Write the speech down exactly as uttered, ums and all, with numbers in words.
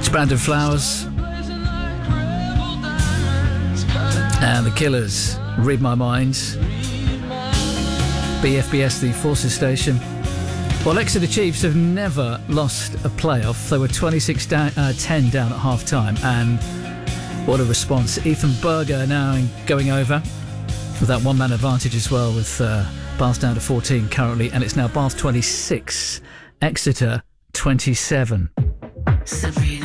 Brandon Flowers and the Killers, Read My Mind. B F B S, the Forces station. Well, Exeter Chiefs have never lost a playoff. They were twenty-six ten down at half time, and what a response. Ethan Berger now going over with that one man advantage as well, with uh, Bath down to fourteen currently, and it's now Bath twenty-six, Exeter twenty-seven. Sabrina.